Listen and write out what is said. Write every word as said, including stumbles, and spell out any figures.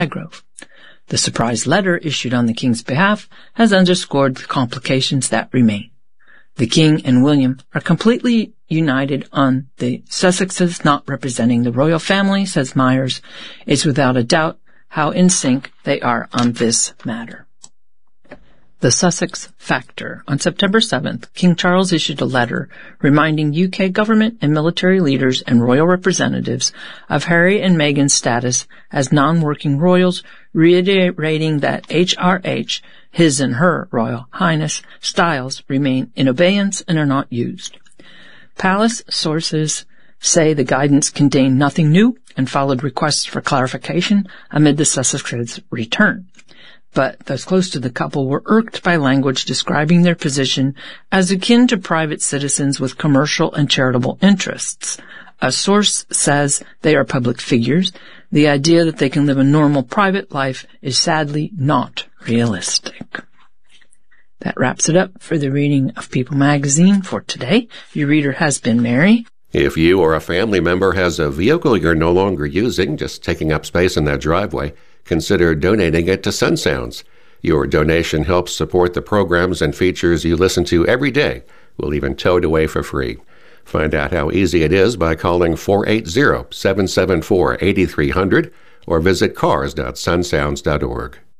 Grove. The surprise letter issued on the king's behalf has underscored the complications that remain. The king and William are completely united on the Sussexes not representing the royal family, says Myers. It's without a doubt how in sync they are on this matter. The Sussex Factor. On September seventh, King Charles issued a letter reminding U K government and military leaders and royal representatives of Harry and Meghan's status as non-working royals, reiterating that H R H, His and Her Royal Highness, styles remain in abeyance and are not used. Palace sources say the guidance contained nothing new and followed requests for clarification amid the Sussexes' return. But those close to the couple were irked by language describing their position as akin to private citizens with commercial and charitable interests. A source says they are public figures. The idea that they can live a normal private life is sadly not realistic. That wraps it up for the reading of People magazine for today. Your reader has been Mary. If you or a family member has a vehicle you're no longer using, just taking up space in that driveway, consider donating it to Sun Sounds. Your donation helps support the programs and features you listen to every day. We'll even tow it away for free. Find out how easy it is by calling four eight zero, seven seven four, eight three zero zero or visit cars dot sun sounds dot org.